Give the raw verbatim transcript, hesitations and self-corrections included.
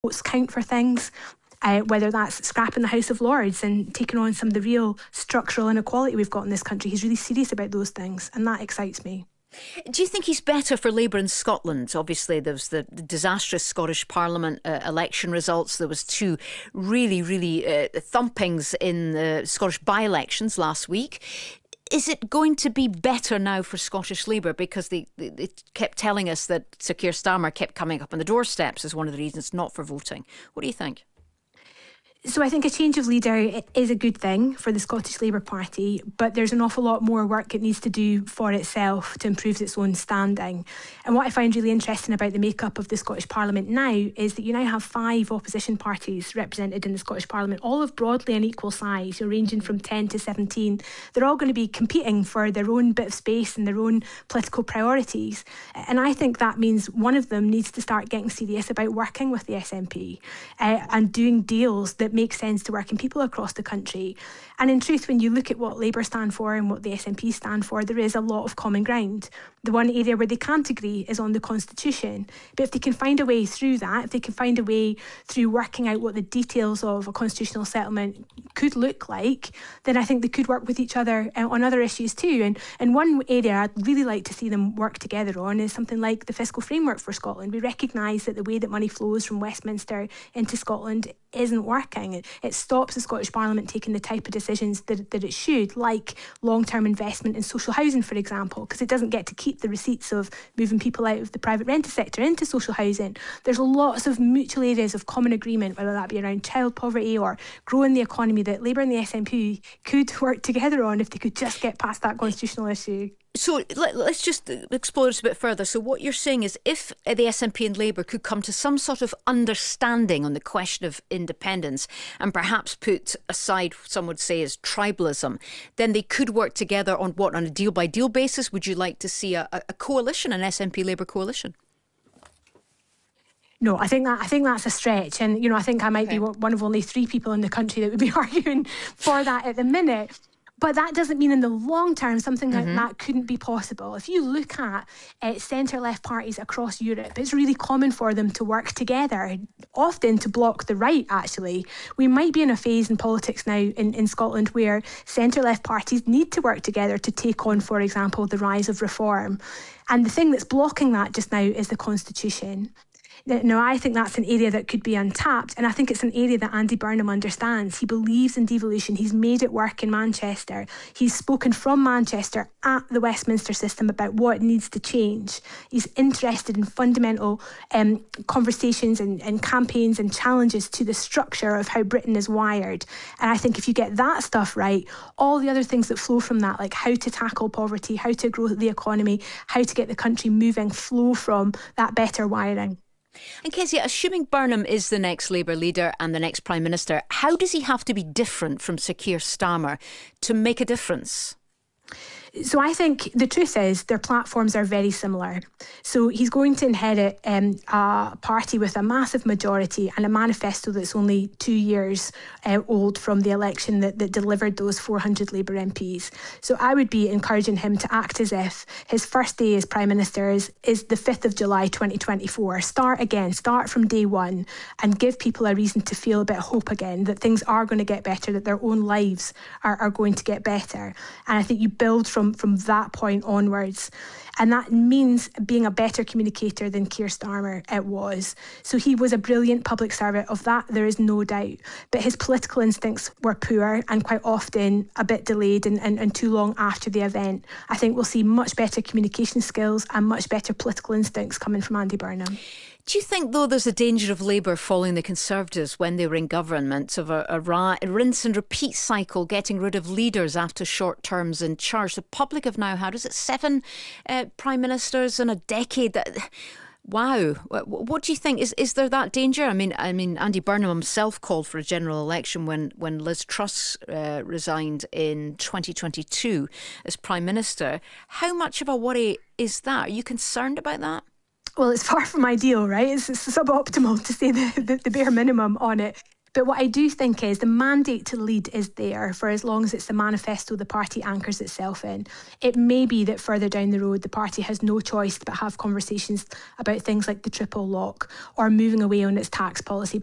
votes count for things. Uh, whether that's scrapping the House of Lords and taking on some of the real structural inequality we've got in this country. He's really serious about those things, and that excites me. Do you think he's better for Labour in Scotland? Obviously, there was the, the disastrous Scottish Parliament uh, election results. There was two really, really uh, thumpings in the Scottish by-elections last week. Is it going to be better now for Scottish Labour? Because they, they, they kept telling us that Sir Keir Starmer kept coming up on the doorsteps as one of the reasons not for voting. What do you think? So I think a change of leader is a good thing for the Scottish Labour Party, but there's an awful lot more work it needs to do for itself to improve its own standing. And what I find really interesting about the makeup of the Scottish Parliament now is that you now have five opposition parties represented in the Scottish Parliament, all of broadly an equal size, you know, ranging from ten to seventeen. They're all going to be competing for their own bit of space and their own political priorities. And I think that means one of them needs to start getting serious about working with the S N P uh, and doing deals that make sense to working people across the country. And in truth, when you look at what Labour stand for and what the S N P stand for, there is a lot of common ground. The one area where they can't agree is on the Constitution. But if they can find a way through that, if they can find a way through working out what the details of a constitutional settlement could look like, then I think they could work with each other on other issues too. And, and one area I'd really like to see them work together on is something like the fiscal framework for Scotland. We recognise that the way that money flows from Westminster into Scotland isn't working. It, it stops the Scottish Parliament taking the type of decisions that, that it should, like long-term investment in social housing, for example, because it doesn't get to keep the receipts of moving people out of the private rented sector into social housing. There's lots of mutual areas of common agreement, whether that be around child poverty or growing the economy, that Labour and the S N P could work together on if they could just get past that constitutional issue. So let, let's just explore this a bit further. So what you're saying is if the S N P and Labour could come to some sort of understanding on the question of independence and perhaps put aside, some would say, as tribalism, then they could work together on what, on a deal-by-deal basis? Would you like to see a, a coalition, an S N P-Labour coalition? No, I think that I think that's a stretch, and you know I think I might okay. be one of only three people in the country that would be arguing for that at the minute. But that doesn't mean in the long term something mm-hmm. like that couldn't be possible. If you look at uh, centre-left parties across Europe, it's really common for them to work together, often to block the right, actually. We might be in a phase in politics now in, in Scotland where centre-left parties need to work together to take on, for example, the rise of reform. And the thing that's blocking that just now is the Constitution. Now, I think that's an area that could be untapped, and I think it's an area that Andy Burnham understands. He believes in devolution. He's made it work in Manchester. He's spoken from Manchester at the Westminster system about what needs to change. He's interested in fundamental um, conversations and, and campaigns and challenges to the structure of how Britain is wired. And I think if you get that stuff right, all the other things that flow from that, like how to tackle poverty, how to grow the economy, how to get the country moving, flow from that better wiring. And Kezia, assuming Burnham is the next Labour leader and the next Prime Minister, how does he have to be different from Sir Keir Starmer to make a difference? So I think the truth is their platforms are very similar. So he's going to inherit um, a party with a massive majority and a manifesto that's only two years uh, old from the election that, that delivered those four hundred Labour M Ps. So I would be encouraging him to act as if his first day as Prime Minister is, is the fifth of July twenty twenty-four. Start again, start from day one and give people a reason to feel a bit of hope again, that things are going to get better, that their own lives are, are going to get better. And I think you build from From, from that point onwards. And that means being a better communicator than Keir Starmer it was. So he was a brilliant public servant, of that there is no doubt. But his political instincts were poor and quite often a bit delayed and, and, and too long after the event. I think we'll see much better communication skills and much better political instincts coming from Andy Burnham. Do you think, though, there's a danger of Labour following the Conservatives when they were in government, of a, a, ra- a rinse and repeat cycle, getting rid of leaders after short terms in charge? The public have now had, is it seven uh, Prime Ministers in a decade? That, wow. What do you think? Is is there that danger? I mean, I mean, Andy Burnham himself called for a general election when, when Liz Truss uh, resigned in twenty twenty-two as Prime Minister. How much of a worry is that? Are you concerned about that? Well, it's far from ideal, right? It's, it's suboptimal, to say the, the, the bare minimum on it. But what I do think is the mandate to lead is there for as long as it's the manifesto the party anchors itself in. It may be that further down the road the party has no choice but have conversations about things like the triple lock or moving away on its tax policy.